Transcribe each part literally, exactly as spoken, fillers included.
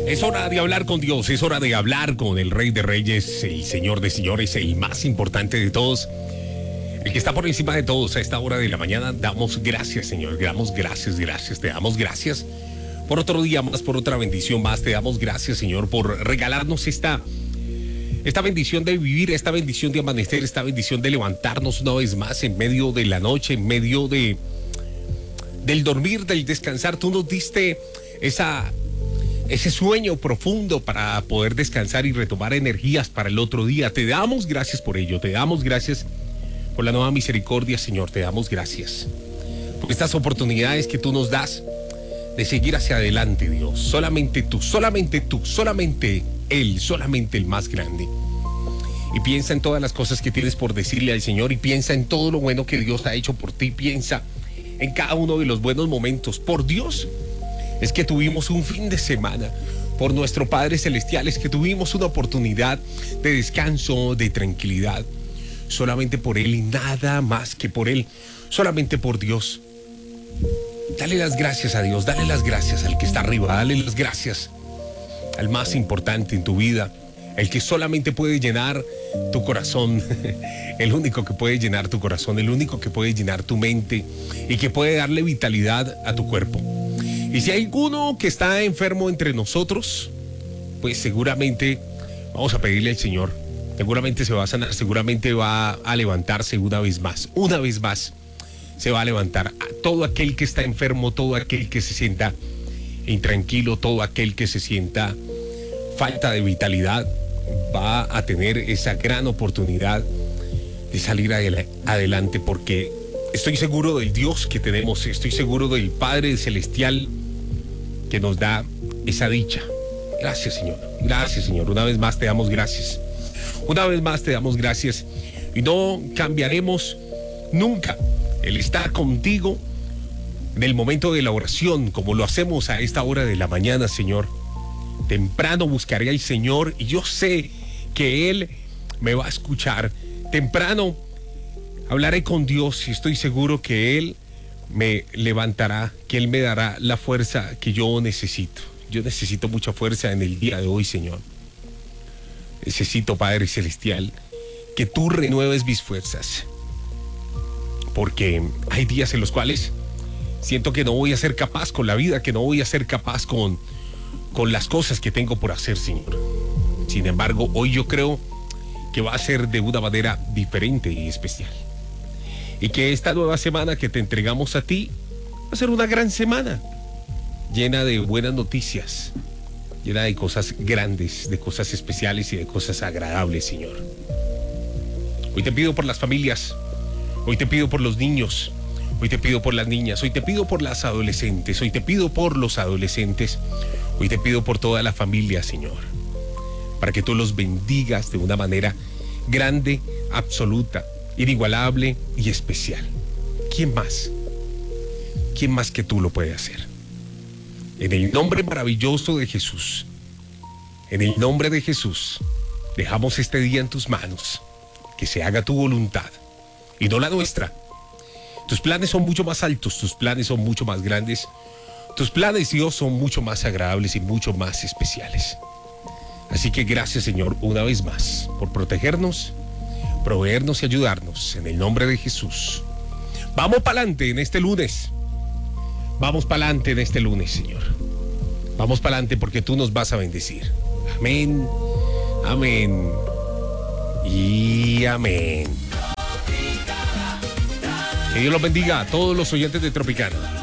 Es hora de hablar con Dios, es hora de hablar con el Rey de Reyes, el Señor de Señores, el más importante de todos, el que está por encima de todos. A esta hora de la mañana damos gracias, Señor, damos gracias, gracias, te damos gracias por otro día más, por otra bendición más. Te damos gracias, Señor, por regalarnos esta, esta bendición de vivir, esta bendición de amanecer, esta bendición de levantarnos una vez más en medio de la noche, en medio de, del dormir, del descansar. Tú nos diste esa... ese sueño profundo para poder descansar y retomar energías para el otro día. Te damos gracias por ello, te damos gracias por la nueva misericordia, Señor. Te damos gracias por estas oportunidades que tú nos das de seguir hacia adelante, Dios. Solamente tú, solamente tú, solamente Él, solamente el más grande. Y piensa en todas las cosas que tienes por decirle al Señor, y piensa en todo lo bueno que Dios ha hecho por ti. Piensa en cada uno de los buenos momentos. Por Dios es que tuvimos un fin de semana. Por nuestro Padre Celestial es que tuvimos una oportunidad de descanso, de tranquilidad. Solamente por Él y nada más que por Él. Solamente por Dios. Dale las gracias a Dios, dale las gracias al que está arriba, dale las gracias al más importante en tu vida, el que solamente puede llenar tu corazón, el único que puede llenar tu corazón, el único que puede llenar tu mente y que puede darle vitalidad a tu cuerpo. Y si hay alguno que está enfermo entre nosotros, pues seguramente vamos a pedirle al Señor, seguramente se va a sanar, seguramente va a levantarse una vez más, una vez más se va a levantar. A todo aquel que está enfermo, todo aquel que se sienta intranquilo, todo aquel que se sienta falta de vitalidad, va a tener esa gran oportunidad de salir adelante, porque estoy seguro del Dios que tenemos, estoy seguro del Padre Celestial que nos da esa dicha. Gracias, Señor. Gracias, Señor. Una vez más te damos gracias. Una vez más te damos gracias. Y no cambiaremos nunca el estar contigo en el momento de la oración, como lo hacemos a esta hora de la mañana, Señor. Temprano buscaré al Señor y yo sé que Él me va a escuchar. Temprano hablaré con Dios y estoy seguro que Él me levantará, que Él me dará la fuerza que yo necesito. Yo necesito mucha fuerza en el día de hoy, Señor. Necesito, Padre Celestial, que tú renueves mis fuerzas, porque hay días en los cuales siento que no voy a ser capaz con la vida, que no voy a ser capaz con, con las cosas que tengo por hacer, Señor. Sin embargo, hoy yo creo que va a ser de una manera diferente y especial. Y que esta nueva semana que te entregamos a ti va a ser una gran semana, llena de buenas noticias, llena de cosas grandes, de cosas especiales y de cosas agradables, Señor. Hoy te pido por las familias, hoy te pido por los niños, hoy te pido por las niñas, hoy te pido por las adolescentes, hoy te pido por los adolescentes, hoy te pido por toda la familia, Señor, para que tú los bendigas de una manera grande, absoluta, inigualable y especial. ¿Quién más? ¿Quién más que tú lo puede hacer? En el nombre maravilloso de Jesús, en el nombre de Jesús, dejamos este día en tus manos, que se haga tu voluntad y no la nuestra. Tus planes son mucho más altos, tus planes son mucho más grandes, tus planes, Dios, son mucho más agradables y mucho más especiales. Así que gracias, Señor, una vez más, por protegernos, proveernos y ayudarnos, en el nombre de Jesús. Vamos para adelante en este lunes. Vamos para adelante en este lunes, Señor. Vamos para adelante porque tú nos vas a bendecir. Amén, amén y amén. Que Dios los bendiga a todos los oyentes de Tropicana.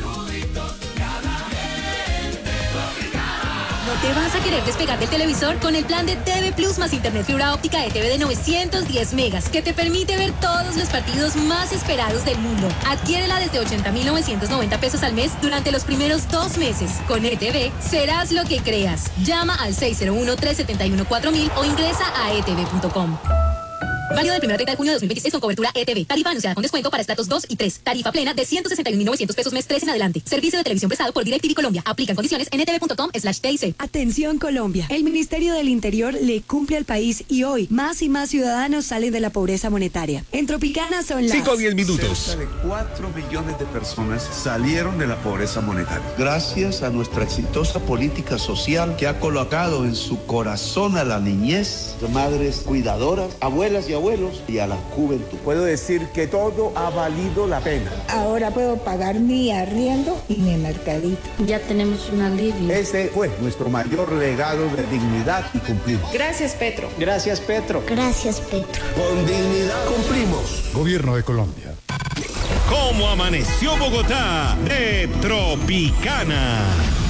¿No te vas a querer despegar del televisor? Con el plan de T V Plus más internet fibra óptica de T V de novecientos diez megas, que te permite ver todos los partidos más esperados del mundo. Adquiérela desde ochenta mil novecientos noventa pesos al mes durante los primeros dos meses. Con E T V serás lo que creas. Llama al seis cero uno, tres siete uno, cuatro mil o ingresa a e t v punto com. Válido del primero al treinta de junio de dos mil veintiséis con cobertura E T V. Tarifa anunciada con descuento para estratos dos y tres. Tarifa plena de ciento sesenta y un mil novecientos pesos mes tres en adelante. Servicio de televisión prestado por DirecTV Colombia. Aplican condiciones en etv punto com slash T I C. Atención Colombia. El Ministerio del Interior le cumple al país y hoy más y más ciudadanos salen de la pobreza monetaria. En Tropicana son las cinco a diez minutos. Cerca de cuatro millones de personas salieron de la pobreza monetaria. Gracias a nuestra exitosa política social que ha colocado en su corazón a la niñez, madres cuidadoras, abuelas y abuelos y a la juventud. Puedo decir que todo ha valido la pena. Ahora puedo pagar mi arriendo y mi mercadito. Ya tenemos un alivio. Ese fue nuestro mayor legado de dignidad y cumplimos. Gracias, Petro. Gracias, Petro. Gracias, Petro. Con dignidad cumplimos. Gobierno de Colombia. ¿Cómo amaneció Bogotá? De Tropicana.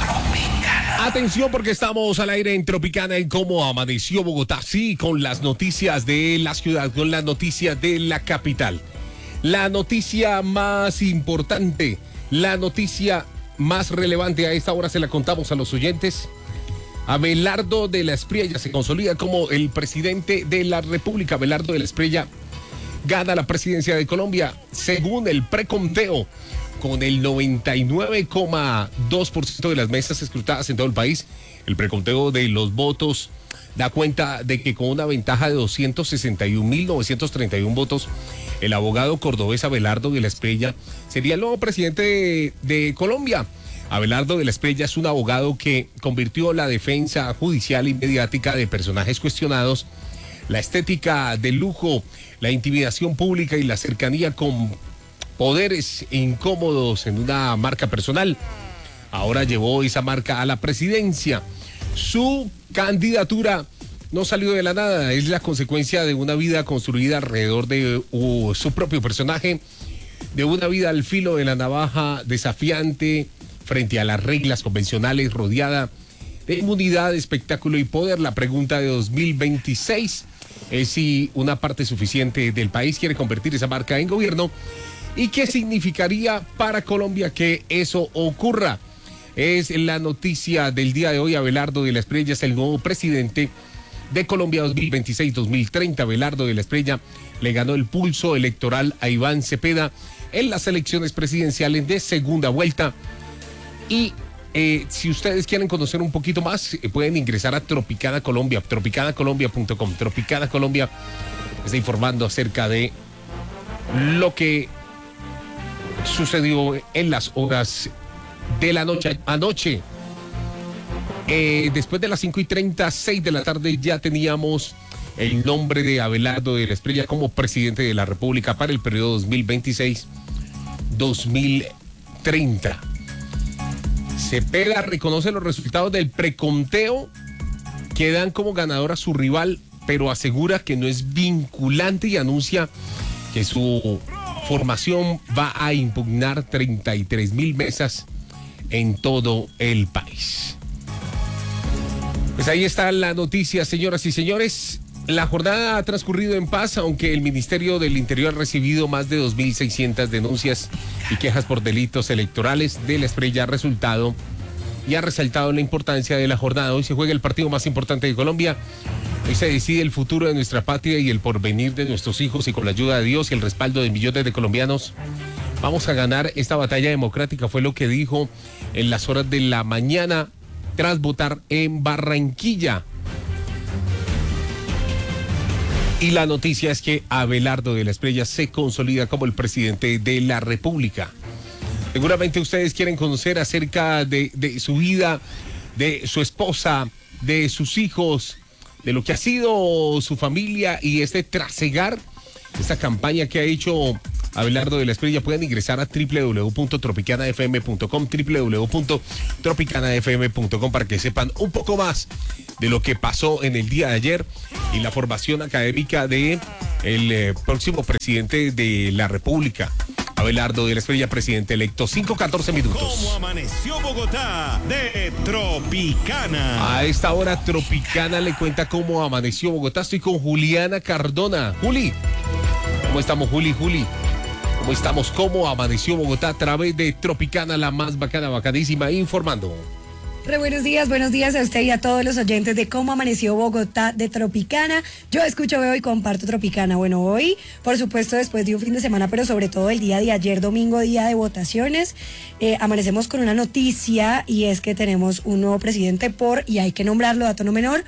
Atención porque estamos al aire en Tropicana en cómo amaneció Bogotá, sí, con las noticias de la ciudad, con las noticias de la capital. La noticia más importante, la noticia más relevante a esta hora se la contamos a los oyentes. Abelardo de la Espriella se consolida como el presidente de la República. Abelardo de la Espriella gana la presidencia de Colombia según el preconteo, con el noventa y nueve coma dos por ciento de las mesas escrutadas en todo el país. El preconteo de los votos da cuenta de que con una ventaja de doscientos sesenta y un mil novecientos treinta y uno votos, el abogado cordobés Abelardo de la Espriella sería el nuevo presidente de, de Colombia. Abelardo de la Espriella es un abogado que convirtió la defensa judicial y mediática de personajes cuestionados, la estética del lujo, la intimidación pública y la cercanía con poderes incómodos en una marca personal. Ahora llevó esa marca a la presidencia. Su candidatura no salió de la nada, es la consecuencia de una vida construida alrededor de uh, su propio personaje, de una vida al filo de la navaja, desafiante frente a las reglas convencionales, rodeada de inmunidad, espectáculo y poder. La pregunta de dos mil veintiséis es si una parte suficiente del país quiere convertir esa marca en gobierno. ¿Y qué significaría para Colombia que eso ocurra? Es la noticia del día de hoy. Abelardo de la Espriella es el nuevo presidente de Colombia dos mil veintiséis dos mil treinta. Abelardo de la Espriella le ganó el pulso electoral a Iván Cepeda en las elecciones presidenciales de segunda vuelta. Y eh, si ustedes quieren conocer un poquito más, eh, pueden ingresar a Tropicana Colombia, tropicana colombia punto com. Tropicana Colombia está informando acerca de lo que sucedió en las horas de la noche anoche. Eh, después de las cinco y treinta, seis de la tarde, ya teníamos el nombre de Abelardo de la Espriella como presidente de la República para el periodo dos mil veintiséis dos mil treinta. Cepeda reconoce los resultados del preconteo que dan como ganador a su rival, pero asegura que no es vinculante y anuncia que su formación va a impugnar treinta y tres mil mesas en todo el país. Pues ahí está la noticia, señoras y señores. La jornada ha transcurrido en paz, aunque el Ministerio del Interior ha recibido más de dos mil seiscientas denuncias y quejas por delitos electorales. De la Espriella ha resultado y ha resaltado la importancia de la jornada. Hoy se juega el partido más importante de Colombia. Hoy se decide el futuro de nuestra patria y el porvenir de nuestros hijos, y con la ayuda de Dios y el respaldo de millones de colombianos vamos a ganar esta batalla democrática, fue lo que dijo en las horas de la mañana tras votar en Barranquilla. Y la noticia es que Abelardo de la Espriella se consolida como el presidente de la República. Seguramente ustedes quieren conocer acerca de, de su vida, de su esposa, de sus hijos, de lo que ha sido su familia y este trasegar, esta campaña que ha hecho Abelardo de la Espriella. Pueden ingresar a doble u doble u doble u punto tropicana f m punto com, doble u doble u doble u punto tropicana f m punto com, para que sepan un poco más de lo que pasó en el día de ayer y la formación académica de el eh, próximo presidente de la República, Abelardo de la Espriella, presidente electo. cinco catorce minutos. ¿Cómo amaneció Bogotá? De Tropicana. A esta hora Tropicana le cuenta cómo amaneció Bogotá. Estoy con Juliana Cardona. Juli, ¿cómo estamos, Juli? Juli, ¿cómo estamos? ¿Cómo amaneció Bogotá? A través de Tropicana, la más bacana, bacanísima, informando. Re buenos días, buenos días a usted y a todos los oyentes de Cómo Amaneció Bogotá de Tropicana. Yo escucho, veo y comparto Tropicana. Bueno, hoy, por supuesto, después de un fin de semana, pero sobre todo el día de ayer, domingo, día de votaciones, eh, amanecemos con una noticia y es que tenemos un nuevo presidente por, y hay que nombrarlo, dato no menor,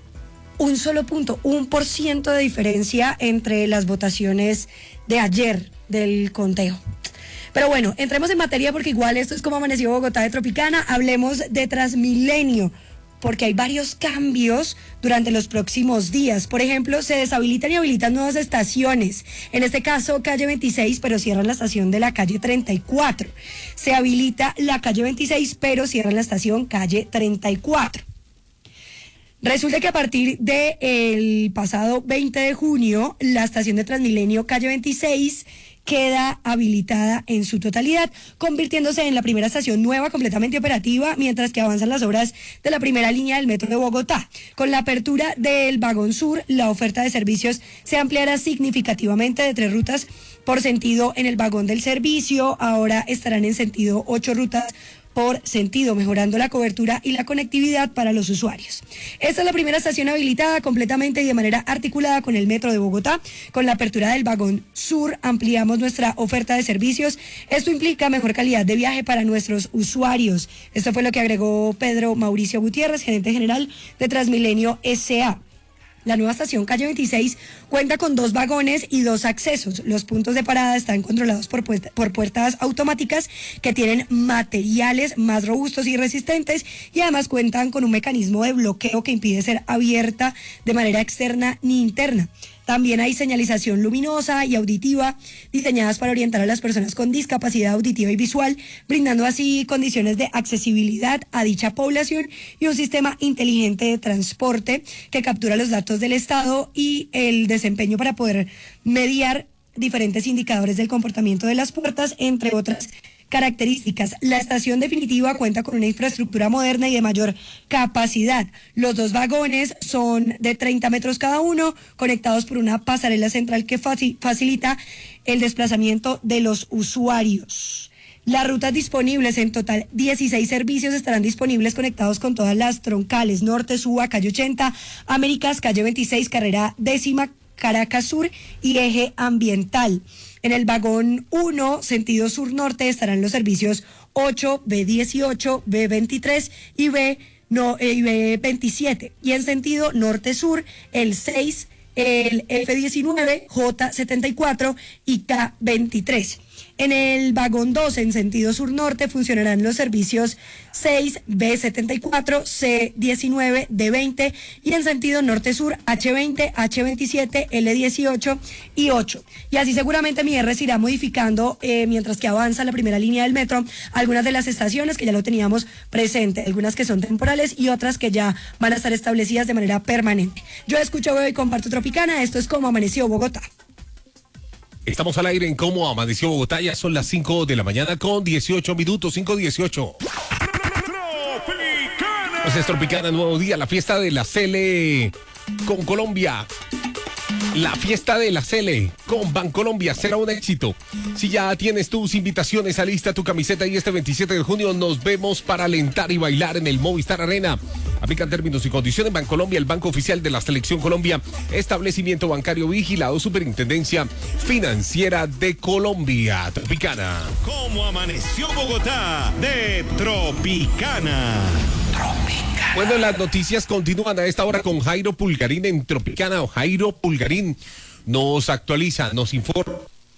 un solo punto, un por ciento de diferencia entre las votaciones de ayer del conteo. Pero bueno, entremos en materia porque igual esto es Como Amaneció Bogotá de Tropicana. Hablemos de Transmilenio, porque hay varios cambios durante los próximos días. Por ejemplo, se deshabilitan y habilitan nuevas estaciones. En este caso, calle veintiséis, pero cierran la estación de la calle treinta y cuatro. Se habilita la calle veintiséis, pero cierran la estación calle treinta y cuatro. Resulta que a partir del pasado veinte de junio, la estación de Transmilenio calle veintiséis queda habilitada en su totalidad, convirtiéndose en la primera estación nueva completamente operativa, mientras que avanzan las obras de la primera línea del metro de Bogotá. Con la apertura del vagón sur, la oferta de servicios se ampliará significativamente de tres rutas por sentido en el vagón del servicio. Ahora estarán en sentido ocho rutas por sentido, mejorando la cobertura y la conectividad para los usuarios. Esta es la primera estación habilitada completamente y de manera articulada con el metro de Bogotá. Con la apertura del vagón sur ampliamos nuestra oferta de servicios. Esto implica mejor calidad de viaje para nuestros usuarios. Esto fue lo que agregó Pedro Mauricio Gutiérrez, gerente general de Transmilenio S A La nueva estación calle veintiséis cuenta con dos vagones y dos accesos. Los puntos de parada están controlados por, puerta, por puertas automáticas que tienen materiales más robustos y resistentes, y además cuentan con un mecanismo de bloqueo que impide ser abierta de manera externa ni interna. También hay señalización luminosa y auditiva diseñadas para orientar a las personas con discapacidad auditiva y visual, brindando así condiciones de accesibilidad a dicha población, y un sistema inteligente de transporte que captura los datos del estado y el desempeño para poder mediar diferentes indicadores del comportamiento de las puertas, entre otras características. La estación definitiva cuenta con una infraestructura moderna y de mayor capacidad. Los dos vagones son de treinta metros cada uno, conectados por una pasarela central que facilita el desplazamiento de los usuarios. Las rutas disponibles, en total dieciséis servicios, estarán disponibles conectados con todas las troncales: Norte, Suba, calle ochenta, Américas, calle veintiséis, carrera décima, Caracas Sur y eje ambiental. En el vagón uno, sentido sur-norte, estarán los servicios ocho, B dieciocho, B veintitrés y B, no, eh, B veintisiete. Y en sentido norte-sur, el seis, el F diecinueve, J setenta y cuatro y K veintitrés. En el vagón dos, en sentido sur-norte, funcionarán los servicios seis, B setenta y cuatro, C diecinueve, D veinte, y en sentido norte-sur, H veinte, H veintisiete, L dieciocho y ocho. Y así seguramente mi R se irá modificando eh, mientras que avanza la primera línea del metro, algunas de las estaciones que ya lo teníamos presente, algunas que son temporales y otras que ya van a estar establecidas de manera permanente. Yo escucho, veo y comparto Tropicana. Esto es Como Amaneció Bogotá. Estamos al aire en Cómo Amaneció Bogotá, ya son las cinco de la mañana con dieciocho minutos, cinco dieciocho. Tropicana. Pues es Tropicana, nuevo día, la fiesta de la Cele con Colombia. La fiesta de la Cele con Bancolombia será un éxito. Si ya tienes tus invitaciones, alista tu camiseta y este veintisiete de junio nos vemos para alentar y bailar en el Movistar Arena. Aplican términos y condiciones. Bancolombia, el banco oficial de la Selección Colombia, establecimiento bancario vigilado, Superintendencia Financiera de Colombia. Tropicana. Cómo Amaneció Bogotá de Tropicana. Tropicana. Bueno, las noticias continúan a esta hora con Jairo Pulgarín en Tropicana. Jairo Pulgarín nos actualiza, nos informa.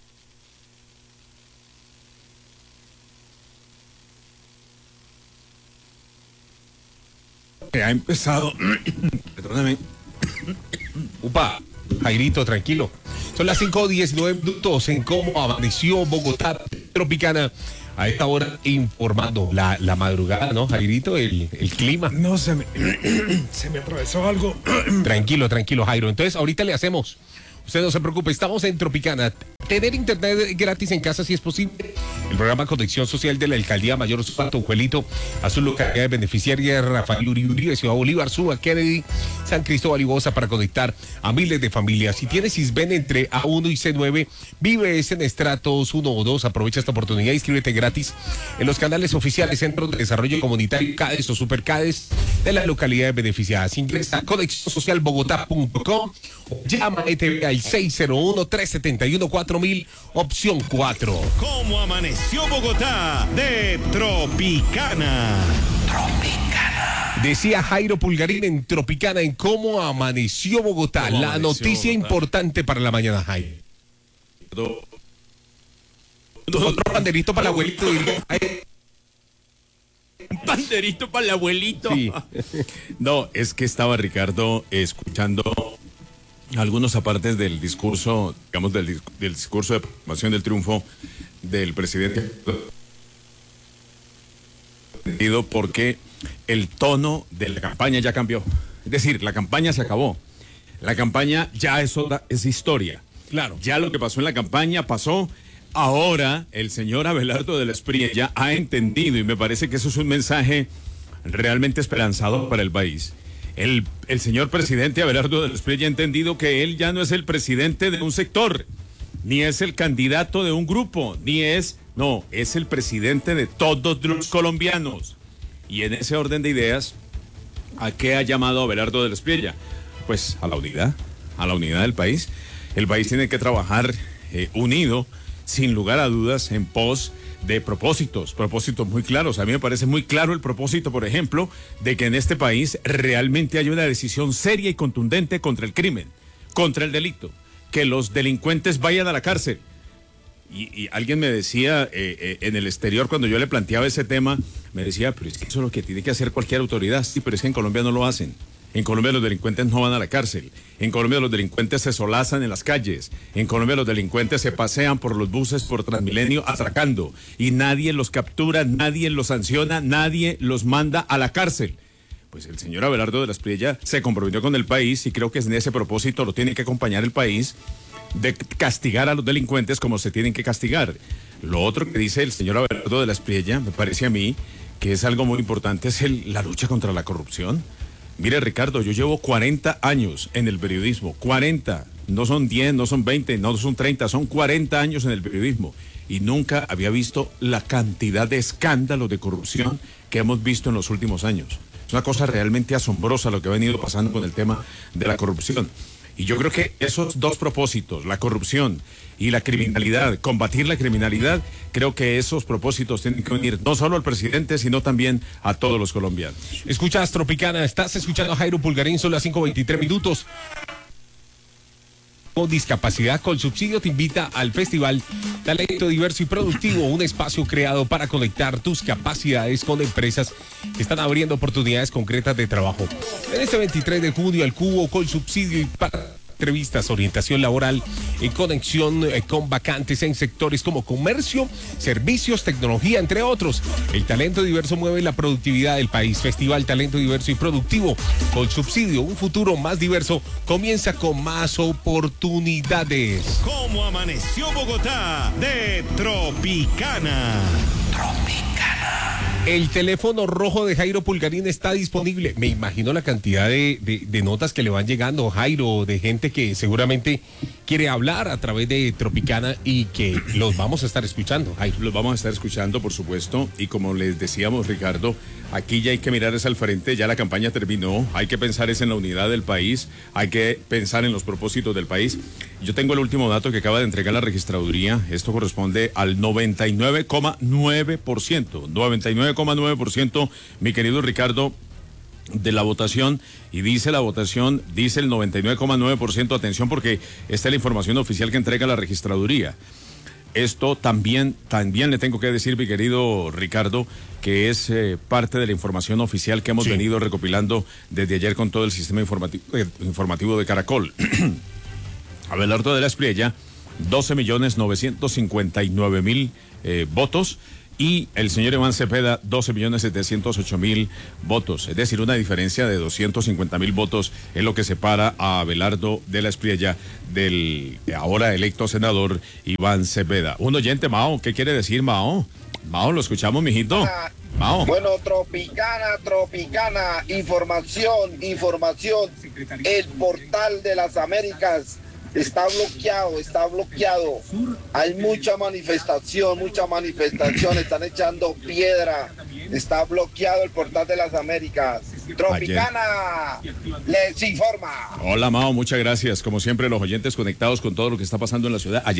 Ha empezado, perdóname. Upa, Jairito, tranquilo. Son las cinco diecinueve minutos en Cómo Amaneció Bogotá Tropicana. A esta hora informando la, la madrugada, ¿no, Jairito? El, el clima. No, se me, se me atravesó algo. Tranquilo, tranquilo, Jairo. Entonces, ahorita le hacemos. Usted no se preocupe, estamos en Tropicana. Tener internet gratis en casa si es posible. El programa Conexión Social de la Alcaldía Mayor Suba, Tonjuelito, a su localidad beneficiaria Rafael Uribe, Ciudad Bolívar, Suba, Kennedy, San Cristóbal y Bosa para conectar a miles de familias. Si tienes Sisben entre A uno y C nueve, vives en estratos uno o dos, aprovecha esta oportunidad y inscríbete gratis en los canales oficiales Centros de Desarrollo Comunitario CADES o Supercades de las localidades beneficiadas. Ingresa a conexión social bogotá punto com o llama a E T V al seis cero uno, tres siete uno, cuatro mil, opción cuatro. ¿Cómo amaneció Bogotá? De Tropicana. Tropicana. Decía Jairo Pulgarín en Tropicana en cómo amaneció Bogotá. ¿Cómo La amaneció noticia Bogotá? importante para la mañana, Jairo. Otro banderito para el abuelito. Un banderito para el abuelito. Sí. No, es que estaba Ricardo escuchando algunos apartes del discurso, digamos, del, dis- del discurso de proclamación del triunfo del presidente, porque el tono de la campaña ya cambió. Es decir, la campaña se acabó. La campaña ya es, otra- es historia. Claro. Ya lo que pasó en la campaña pasó. Ahora el señor Abelardo de la Espriella ha entendido, y me parece que eso es un mensaje realmente esperanzador para el país. El, el señor presidente Abelardo de la Espriella ha entendido que él ya no es el presidente de un sector, ni es el candidato de un grupo, ni es, no, es el presidente de todos los colombianos. Y en ese orden de ideas, ¿a qué ha llamado Abelardo de la Espriella? Pues a la unidad, a la unidad del país. El país tiene que trabajar eh, unido, sin lugar a dudas, en pos de propósitos, propósitos muy claros. A mí me parece muy claro el propósito, por ejemplo, de que en este país realmente haya una decisión seria y contundente contra el crimen, contra el delito, que los delincuentes vayan a la cárcel. Y, y alguien me decía eh, eh, en el exterior, cuando yo le planteaba ese tema, me decía, pero es que eso es lo que tiene que hacer cualquier autoridad. Sí, pero es que en Colombia no lo hacen. En Colombia los delincuentes no van a la cárcel. En Colombia los delincuentes se solazan en las calles. En Colombia los delincuentes se pasean por los buses por Transmilenio atracando. Y nadie los captura, nadie los sanciona, nadie los manda a la cárcel. Pues el señor Abelardo de la Espriella se comprometió con el país y creo que en ese propósito lo tiene que acompañar el país, de castigar a los delincuentes como se tienen que castigar. Lo otro que dice el señor Abelardo de la Espriella, me parece a mí que es algo muy importante, es el, la lucha contra la corrupción. Mire, Ricardo, yo llevo cuarenta años en el periodismo, cuarenta, no son diez, no son veinte, no son treinta, son cuarenta años en el periodismo y nunca había visto la cantidad de escándalos de corrupción que hemos visto en los últimos años. Es una cosa realmente asombrosa lo que ha venido pasando con el tema de la corrupción. Y yo creo que esos dos propósitos, la corrupción y la criminalidad, combatir la criminalidad, creo que esos propósitos tienen que unir no solo al presidente, sino también a todos los colombianos. Escuchas Tropicana, estás escuchando a Jairo Pulgarín, son las cinco veintitrés minutos. Con discapacidad con subsidio te invita al Festival Talento Diverso y Productivo, un espacio creado para conectar tus capacidades con empresas que están abriendo oportunidades concretas de trabajo. En este veintitrés de junio, el Cubo con subsidio y para entrevistas, orientación laboral y conexión eh, con vacantes en sectores como comercio, servicios, tecnología, entre otros. El talento diverso mueve la productividad del país. Festival Talento Diverso y Productivo con subsidio. Un futuro más diverso comienza con más oportunidades. ¿Cómo amaneció Bogotá? De Tropicana. El teléfono rojo de Jairo Pulgarín está disponible. Me imagino la cantidad de, de, de notas que le van llegando, Jairo, de gente que seguramente quiere hablar a través de Tropicana y que los vamos a estar escuchando, Jairo. Los vamos a estar escuchando, por supuesto, y como les decíamos, Ricardo, aquí ya hay que mirar hacia el frente, ya la campaña terminó, hay que pensar es en la unidad del país, hay que pensar en los propósitos del país. Yo tengo el último dato que acaba de entregar la registraduría, esto corresponde al noventa y nueve coma nueve por ciento, noventa y nueve coma nueve por ciento, mi querido Ricardo, de la votación, y dice la votación, dice el noventa y nueve coma nueve por ciento, atención porque esta es la información oficial que entrega la registraduría. Esto también, también le tengo que decir, mi querido Ricardo, que es eh, parte de la información oficial que hemos sí. venido recopilando desde ayer con todo el sistema informativo, eh, informativo de Caracol. Abelardo de la Espriella, doce millones novecientos cincuenta y nueve mil eh, votos, y el señor Iván Cepeda doce millones setecientos ocho mil votos, es decir, una diferencia de doscientos cincuenta mil votos es lo que separa a Abelardo de la Espriella del ahora electo senador Iván Cepeda. Un oyente, Mao, ¿qué quiere decir, Mao? Mao, lo escuchamos, mijito. Mao. Bueno, Tropicana, Tropicana, información, información. El portal de las Américas está bloqueado, está bloqueado. Hay mucha manifestación, mucha manifestación, están echando piedra. Está bloqueado el portal de las Américas. Tropicana les informa. Hola, Mao, muchas gracias. Como siempre, los oyentes conectados con todo lo que está pasando en la ciudad. Ayer